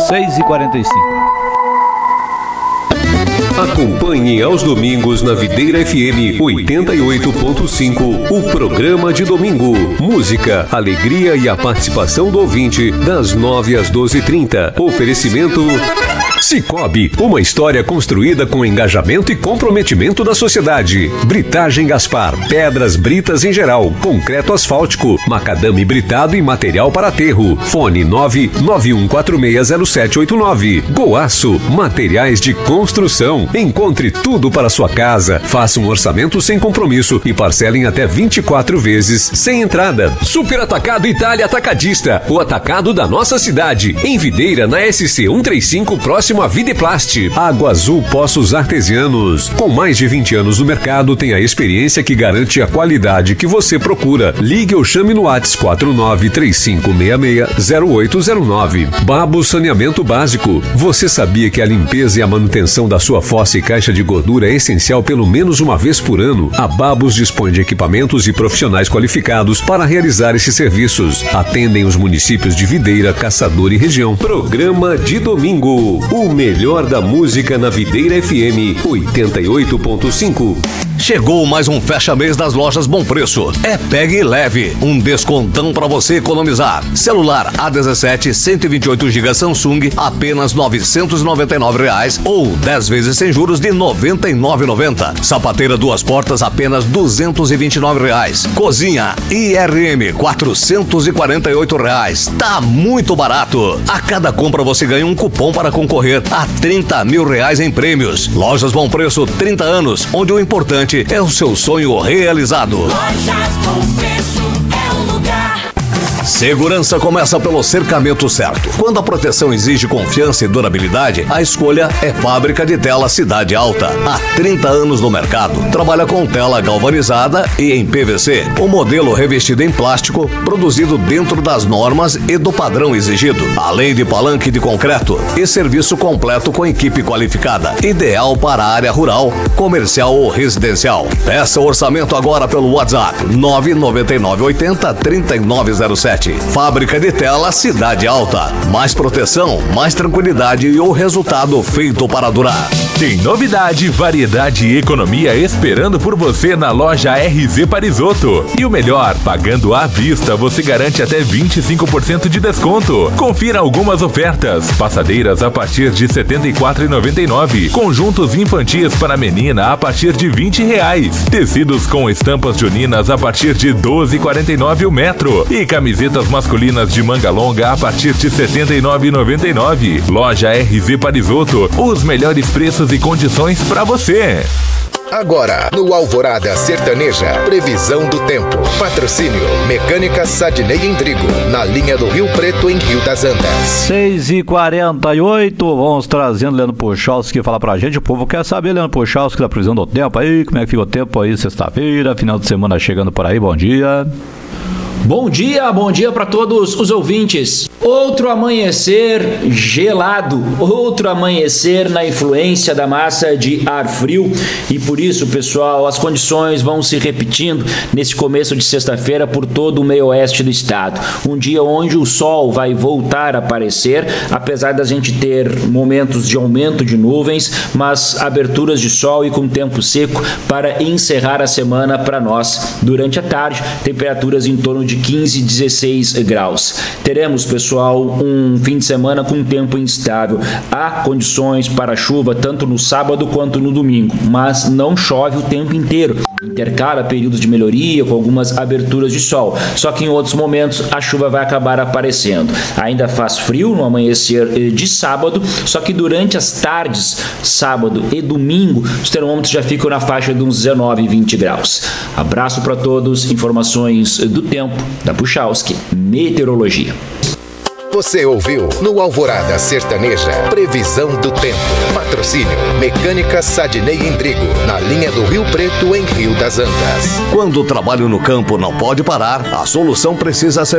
6h45. Acompanhe aos domingos na Videira FM 88.5 o programa de domingo. Música, alegria e a participação do ouvinte das 9 às 12h30. Oferecimento Cicobi, uma história construída com engajamento e comprometimento da sociedade. Britagem Gaspar, pedras britas em geral, concreto asfáltico, macadame britado e material para aterro. Fone 991460789. Goaço, materiais de construção. Encontre tudo para sua casa. Faça um orçamento sem compromisso e parcele em até 24 vezes sem entrada. Super Atacado Itália Atacadista, o atacado da nossa cidade. Em Videira, na SC 135, próximo a Videplast. Água Azul Poços Artesianos. Com mais de 20 anos no mercado, tem a experiência que garante a qualidade que você procura. Ligue ou chame no WhatsApp 4935660809. Babo Saneamento Básico. Você sabia que a limpeza e a manutenção da sua fossa e caixa de gordura é essencial pelo menos uma vez por ano? A Babos dispõe de equipamentos e profissionais qualificados para realizar esses serviços. Atendem os municípios de Videira, Caçador e região. Programa de domingo. O melhor da música na Videira FM 88.5. Chegou mais um fecha-mês das lojas Bom Preço. É Pegue e Leve, um descontão para você economizar. Celular A17 128 GB Samsung, apenas R$ 999 ou 10 vezes sem juros de R$ 99,90. Sapateira 2 portas, apenas R$ 229. Cozinha IRM, R$ 448. Tá muito barato. A cada compra você ganha um cupom para concorrer a R$30 mil em prêmios. Lojas Bom Preço, 30 anos, onde o importante é o seu sonho realizado. Lojas Bom Preço é o lugar. Segurança começa pelo cercamento certo. Quando a proteção exige confiança e durabilidade, a escolha é Fábrica de Tela Cidade Alta. Há 30 anos no mercado. Trabalha com tela galvanizada e em PVC. O modelo revestido em plástico, produzido dentro das normas e do padrão exigido. Além de palanque de concreto e serviço completo com equipe qualificada. Ideal para a área rural, comercial ou residencial. Peça o orçamento agora pelo WhatsApp 99980-3907. Fábrica de Tela Cidade Alta. Mais proteção, mais tranquilidade e o resultado feito para durar. Tem novidade, variedade e economia esperando por você na loja RZ Parisotto. E o melhor, pagando à vista, você garante até 25% de desconto. Confira algumas ofertas. Passadeiras a partir de R$ 74,99. Conjuntos infantis para menina a partir de R$ 20. Tecidos com estampas juninas a partir de R$ 12,49 o metro. E camisetas masculinas de manga longa a partir de R$ 79,99. Loja RZ Parisotto, os melhores preços e condições para você. Agora, no Alvorada Sertaneja, previsão do tempo. Patrocínio Mecânica Sadney Endrigo, na linha do Rio Preto, em Rio das Andas. 6h48, vamos trazendo Leandro Puchalski falar pra gente. O povo quer saber, Leandro Puchalski, da previsão do tempo aí, como é que fica o tempo aí sexta-feira, final de semana chegando por aí, bom dia. Bom dia para todos os ouvintes. Outro amanhecer gelado, outro amanhecer na influência da massa de ar frio e por isso, pessoal, as condições vão se repetindo nesse começo de sexta-feira por todo o meio oeste do estado. Um dia onde o sol vai voltar a aparecer, apesar da gente ter momentos de aumento de nuvens, mas aberturas de sol e com tempo seco para encerrar a semana para nós. Durante a tarde, temperaturas em torno de 15, 16 graus. Teremos, pessoal, um fim de semana com tempo instável. Há condições para chuva tanto no sábado quanto no domingo, mas não chove o tempo inteiro. Intercala períodos de melhoria com algumas aberturas de sol, só que em outros momentos a chuva vai acabar aparecendo. Ainda faz frio no amanhecer de sábado, só que durante as tardes, sábado e domingo, os termômetros já ficam na faixa de uns 19 e 20 graus. Abraço para todos, informações do tempo da Puchalski Meteorologia. Você ouviu no Alvorada Sertaneja, previsão do tempo. Patrocínio Mecânica Sadney Endrigo, na linha do Rio Preto, em Rio das Andas. Quando o trabalho no campo não pode parar, a solução precisa ser